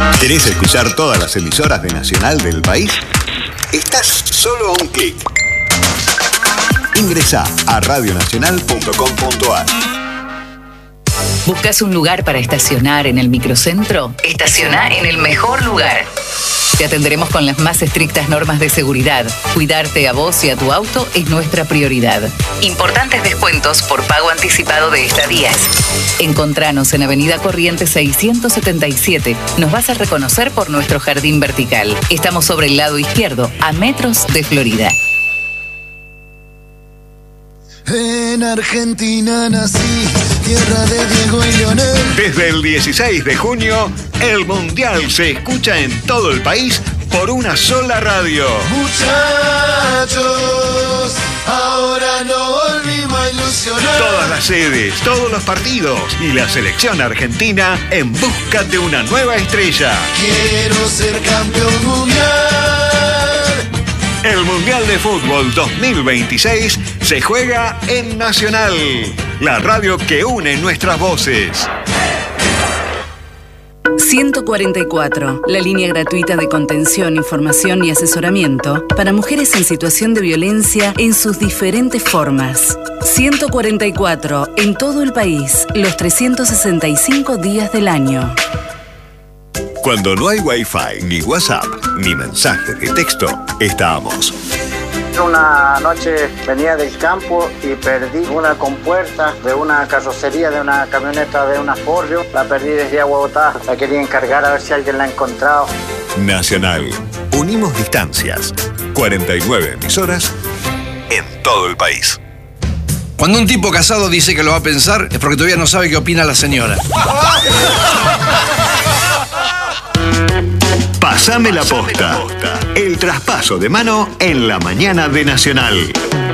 ¿Querés escuchar todas las emisoras de Nacional del país? Estás solo a un clic. Ingresá a radionacional.com.ar. ¿Buscas un lugar para estacionar en el microcentro? Estacioná en el mejor lugar. Te atenderemos con las más estrictas normas de seguridad. Cuidarte a vos y a tu auto es nuestra prioridad. Importantes descuentos por pago anticipado de estadías. Encontranos en Avenida Corrientes 677. Nos vas a reconocer por nuestro jardín vertical. Estamos sobre el lado izquierdo, a metros de Florida. En Argentina nací, tierra de Diego y Leonel. Desde el 16 de junio, el Mundial se escucha en todo el país por una sola radio. Muchachos, ahora no volvimos a ilusionar. Todas las sedes, todos los partidos y la selección argentina en busca de una nueva estrella. Quiero ser campeón mundial. El Mundial de Fútbol 2026 se juega en Nacional, la radio que une nuestras voces. 144, la línea gratuita de contención, información y asesoramiento para mujeres en situación de violencia en sus diferentes formas. 144, en todo el país, los 365 días del año. Cuando no hay Wi-Fi, ni WhatsApp, ni mensajes de texto, estamos. Una noche venía del campo y perdí una compuerta de una carrocería, de una camioneta de una Forrio. La perdí desde Aguabotá. La quería encargar a ver si alguien la ha encontrado. Nacional. Unimos distancias. 49 emisoras en todo el país. Cuando un tipo casado dice que lo va a pensar, es porque todavía no sabe qué opina la señora. Pásame la posta. El traspaso de mano en la mañana de Nacional.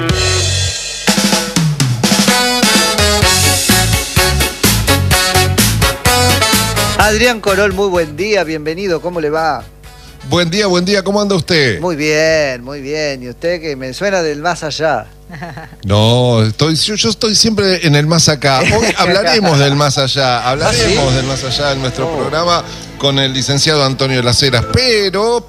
Adrián Corol, muy buen día, bienvenido, ¿cómo le va? Buen día, ¿cómo anda usted? Muy bien, ¿y usted que me suena del más allá? No, yo estoy siempre en el más acá. Hoy hablaremos del más allá, del más allá en nuestro programa con el licenciado Antonio Las Heras, pero,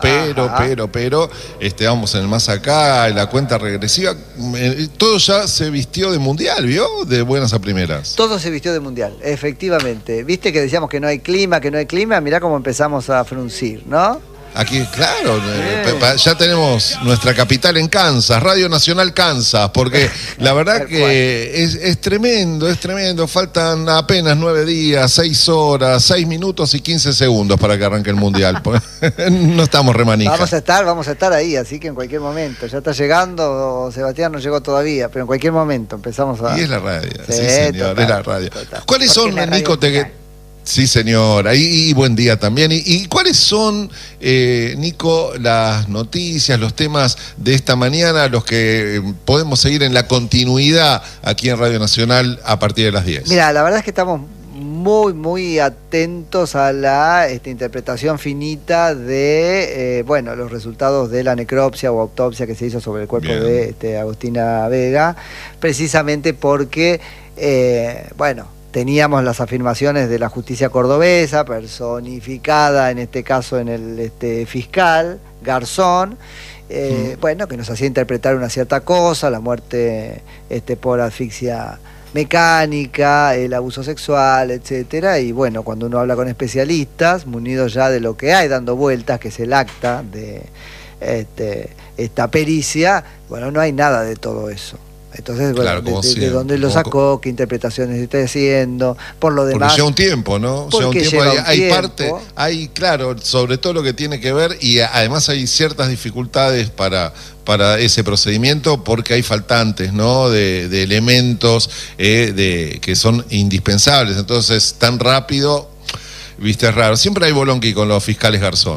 vamos en el más acá, en la cuenta regresiva, todo ya se vistió de mundial, ¿vio? De buenas a primeras. Todo se vistió de mundial, efectivamente. Viste que decíamos que no hay clima, mirá cómo empezamos a fruncir, ¿no? Aquí, claro, ya tenemos nuestra capital en Kansas, Radio Nacional Kansas, porque la verdad que es tremendo, faltan apenas 9 días, 6 horas, 6 minutos y 15 segundos para que arranque el Mundial. No estamos remanijas. Vamos a estar ahí, así que en cualquier momento, ya está llegando, Sebastián no llegó todavía, pero en cualquier momento empezamos a... Y es la radio, sí señor, total, es la radio. Total. ¿Cuáles son, Nico, Sí, señora, y buen día también. ¿Y cuáles son, Nico, las noticias, los temas de esta mañana, los que podemos seguir en la continuidad aquí en Radio Nacional a partir de las 10? Mira, la verdad es que estamos muy atentos a la interpretación finita de los resultados de la necropsia o autopsia que se hizo sobre el cuerpo de Agustina Vega, precisamente porque, teníamos las afirmaciones de la justicia cordobesa, personificada en este caso en el fiscal Garzón, que nos hacía interpretar una cierta cosa, la muerte por asfixia mecánica, el abuso sexual, etcétera. Y cuando uno habla con especialistas, munidos ya de lo que hay dando vueltas, que es el acta de esta pericia, no hay nada de todo eso. Entonces, claro, de dónde lo sacó, qué interpretaciones está haciendo, por lo demás... Porque lleva un tiempo, ¿no? Hay parte, claro, sobre todo lo que tiene que ver, y además hay ciertas dificultades para ese procedimiento, porque hay faltantes, ¿no? De elementos que son indispensables. Entonces, tan rápido, viste, es raro. Siempre hay bolonqui con los fiscales Garzón.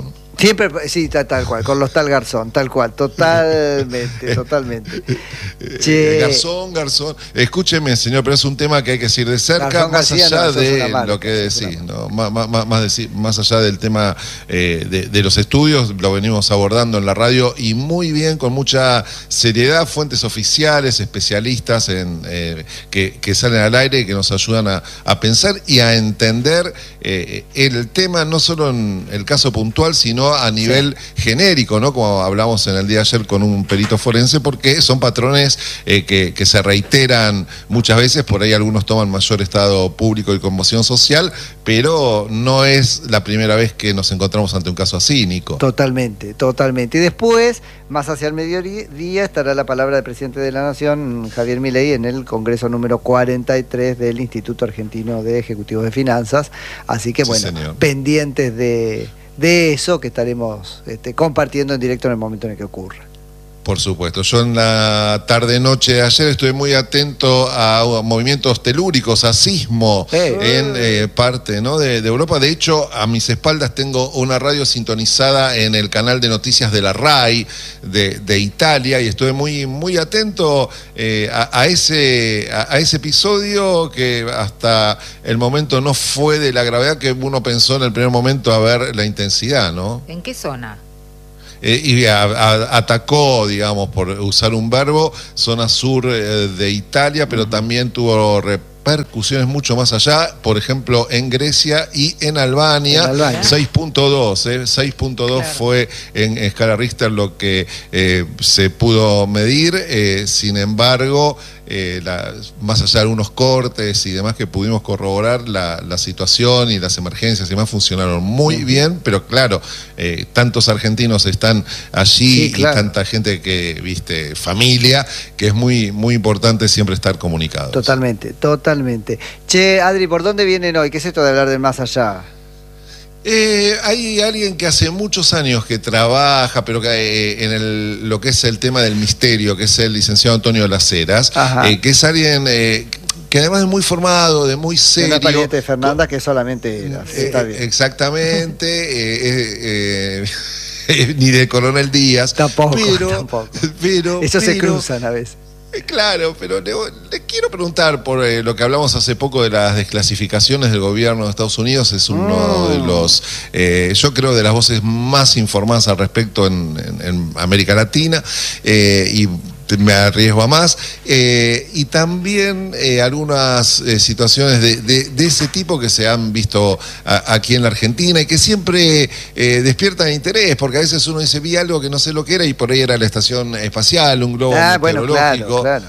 Siempre, sí, tal cual, con los tal Garzón, tal cual, totalmente. Che. Garzón. Escúcheme, señor, pero es un tema que hay que seguir de cerca, Garzón más García, allá no, de lo que decís, ¿no? Más allá del tema de los estudios, lo venimos abordando en la radio y muy bien, con mucha seriedad, fuentes oficiales, especialistas que salen al aire y que nos ayudan a pensar y a entender el tema, no solo en el caso puntual, sino a nivel genérico, ¿no? Como hablamos en el día de ayer con un perito forense, porque son patrones que se reiteran muchas veces, por ahí algunos toman mayor estado público y conmoción social, pero no es la primera vez que nos encontramos ante un caso así, Nico. Totalmente. Y después, más hacia el mediodía, estará la palabra del presidente de la Nación, Javier Milei, en el Congreso número 43 del Instituto Argentino de Ejecutivos de Finanzas. Así que, bueno, señor, pendientes de eso que estaremos compartiendo en directo en el momento en el que ocurra. Por supuesto. Yo en la tarde-noche de ayer estuve muy atento a movimientos telúricos, a sismo en parte, ¿no? de Europa. De hecho, a mis espaldas tengo una radio sintonizada en el canal de noticias de la RAI de Italia, y estuve muy atento a ese episodio, que hasta el momento no fue de la gravedad que uno pensó en el primer momento a ver la intensidad, ¿no? ¿En qué zona? Y atacó, digamos, por usar un verbo, zona sur de Italia, pero también tuvo repercusiones mucho más allá, por ejemplo, en Grecia y en Albania. 6.2, 6.2 claro, fue en escala Richter lo que se pudo medir. Sin embargo, más allá de algunos cortes y demás que pudimos corroborar, la situación y las emergencias y demás funcionaron muy bien, pero claro, tantos argentinos están allí, sí, claro, y tanta gente que, viste, familia, que es muy importante siempre estar comunicados. Totalmente. Che, Adri, ¿por dónde vienen hoy? ¿Qué es esto de hablar del más allá? Hay alguien que hace muchos años que trabaja, pero que lo que es el tema del misterio, que es el licenciado Antonio Las Heras, que es alguien que además es muy formado, de muy serio. Una pariente de Fernanda que solamente está bien. Exactamente. Ni de Coronel Díaz. Tampoco. Eso se cruzan a veces. Claro, pero le quiero preguntar por lo que hablamos hace poco de las desclasificaciones del gobierno de Estados Unidos. Es uno de los, yo creo, de las voces más informadas al respecto en América Latina, y me arriesgo a más, y también algunas situaciones de ese tipo que se han visto aquí en la Argentina y que siempre despiertan interés, porque a veces uno dice, vi algo que no sé lo que era, y por ahí era la estación espacial, un globo meteorológico. Claro.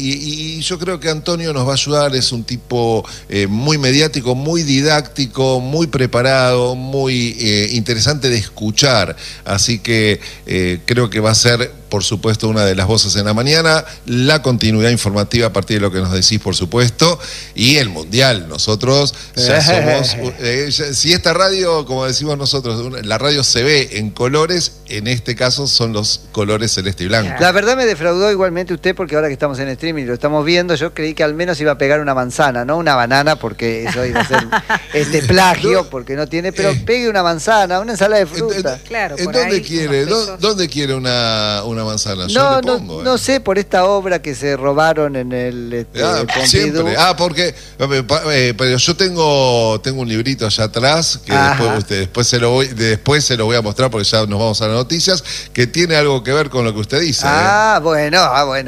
Y yo creo que Antonio nos va a ayudar. Es un tipo muy mediático, muy didáctico, muy preparado, muy interesante de escuchar. Así que creo que va a ser, por supuesto, una de las voces en la mañana. La continuidad informativa a partir de lo que nos decís, por supuesto. Y el Mundial. Nosotros ya somos... si esta radio, como decimos nosotros, la radio se ve en colores, en este caso son los colores celeste y blanco. La verdad me defraudó igualmente usted, porque ahora que estamos en streaming y lo estamos viendo, yo creí que al menos iba a pegar una manzana, no una banana, porque eso iba a ser plagio, porque no tiene, pero pegue una manzana, una ensalada de fruta. Claro, ¿Dónde quiere una manzana? Yo le pongo, no sé, por esta obra que se robaron en el siempre. Porque pero yo tengo un librito allá atrás que después se lo voy a mostrar, porque ya nos vamos a las noticias, que tiene algo que ver con lo que usted dice. Bueno.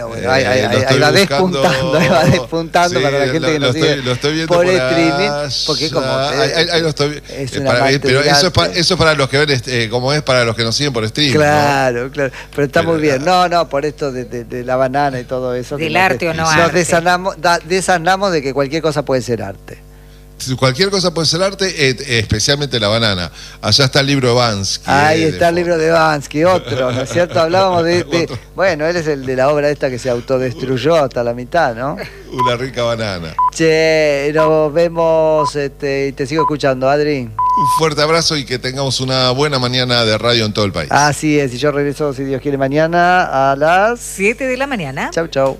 Ahí va despuntando sí, para la gente que nos sigue lo estoy viendo por streaming, porque como ahí lo estoy, pero eso es para los que ven, como es para los que nos siguen por streaming. Claro, ¿no? Claro, pero está muy bien. No, por esto de la banana y todo eso. Del arte o no arte. Nos desanamos de que cualquier cosa puede ser arte. Cualquier cosa puede ser arte, especialmente la banana. Allá está el libro de Bansky. Ahí está el libro de Bansky, otro, ¿no es cierto? Hablábamos bueno, él es el de la obra esta que se autodestruyó hasta la mitad, ¿no? Una rica banana. Che, nos vemos y te sigo escuchando, Adri. Un fuerte abrazo y que tengamos una buena mañana de radio en todo el país. Así es, y yo regreso, si Dios quiere, mañana a las 7 de la mañana. Chau.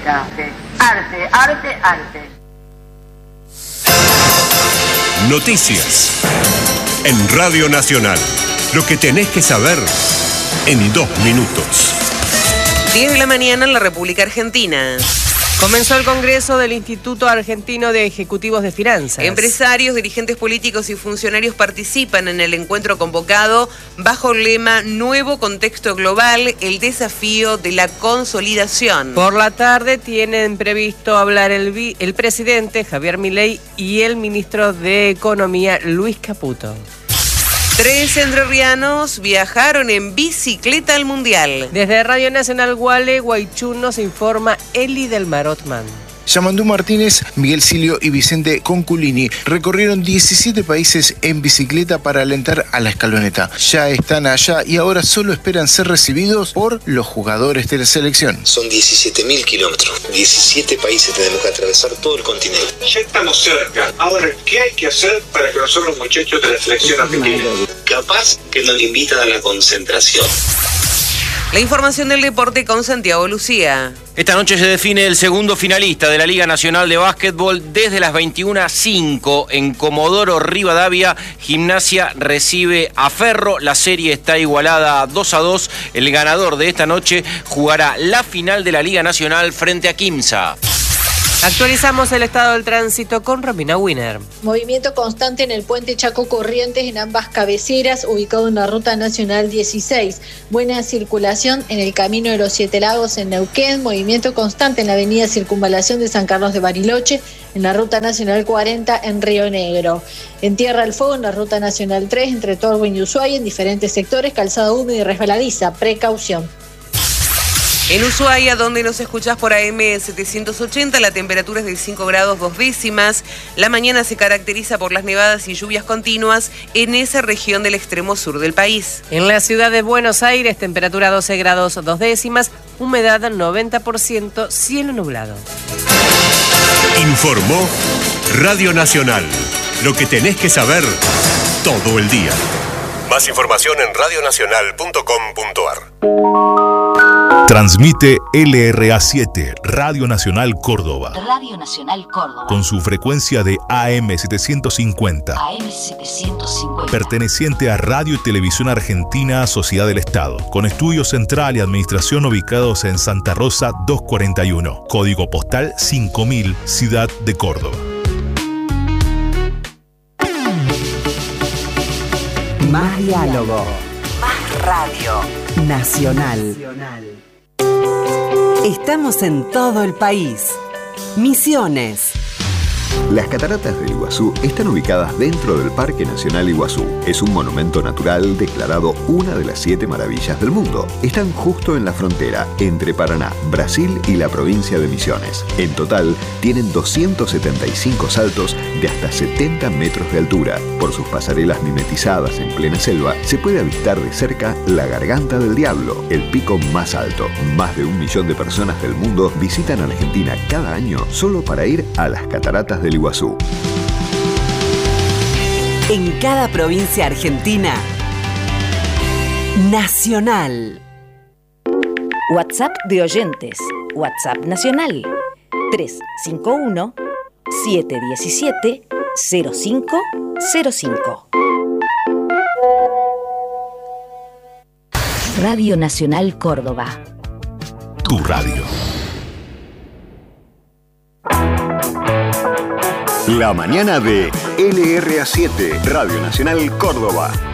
Arte. Noticias en Radio Nacional. Lo que tenés que saber en 2 minutos. 10 de la mañana en la República Argentina. Comenzó el Congreso del Instituto Argentino de Ejecutivos de Finanzas. Empresarios, dirigentes políticos y funcionarios participan en el encuentro convocado bajo el lema Nuevo Contexto Global, el desafío de la consolidación. Por la tarde tienen previsto hablar el presidente Javier Milei y el ministro de Economía Luis Caputo. 3 entrerrianos viajaron en bicicleta al Mundial. Desde Radio Nacional Gualeguaychú nos informa Eli del Marotman. Yamandú Martínez, Miguel Silio y Vicente Conculini recorrieron 17 países en bicicleta para alentar a la escaloneta. Ya están allá y ahora solo esperan ser recibidos por los jugadores de la selección. Son 17.000 kilómetros, 17 países, tenemos que atravesar todo el continente. Ya estamos cerca. Ahora, ¿qué hay que hacer para que nosotros, muchachos de la selección argentina? Capaz que nos invitan a la concentración. La información del deporte con Santiago Lucía. Esta noche se define el segundo finalista de la Liga Nacional de Básquetbol. Desde las 21:05 en Comodoro Rivadavia, Gimnasia recibe a Ferro. La serie está igualada 2-2. El ganador de esta noche jugará la final de la Liga Nacional frente a Quimsa. Actualizamos el estado del tránsito con Romina Wiener. Movimiento constante en el puente Chaco Corrientes en ambas cabeceras, ubicado en la Ruta Nacional 16. Buena circulación en el Camino de los Siete Lagos en Neuquén. Movimiento constante en la avenida Circunvalación de San Carlos de Bariloche, en la Ruta Nacional 40 en Río Negro. En Tierra del Fuego, en la Ruta Nacional 3, entre Torguen y Ushuaia, en diferentes sectores, calzada húmeda y resbaladiza. Precaución. En Ushuaia, donde nos escuchás por AM 780, la temperatura es de 5 grados 2 décimas. La mañana se caracteriza por las nevadas y lluvias continuas en esa región del extremo sur del país. En la ciudad de Buenos Aires, temperatura 12 grados 2 décimas, humedad 90%, cielo nublado. Informó Radio Nacional. Lo que tenés que saber todo el día. Más información en radionacional.com.ar. Transmite LRA7, Radio Nacional Córdoba. Radio Nacional Córdoba. Con su frecuencia de AM 750. AM 750. Perteneciente a Radio y Televisión Argentina, Sociedad del Estado. Con estudio central y administración ubicados en Santa Rosa 241. Código postal 5000, Ciudad de Córdoba. Más diálogo. Más radio. Nacional. Estamos en todo el país. Misiones. Las cataratas del Iguazú están ubicadas dentro del Parque Nacional Iguazú. Es un monumento natural declarado una de las 7 maravillas del mundo. Están justo en la frontera entre Paraná, Brasil y la provincia de Misiones. En total, tienen 275 saltos de hasta 70 metros de altura. Por sus pasarelas mimetizadas en plena selva, se puede avistar de cerca la Garganta del Diablo, el pico más alto. Más de 1 millón de personas del mundo visitan Argentina cada año solo para ir a las cataratas del Iguazú. En cada provincia argentina, Nacional. WhatsApp de oyentes. WhatsApp nacional. 351-717-0505. Radio Nacional Córdoba. Tu radio. La mañana de LRA7, Radio Nacional Córdoba.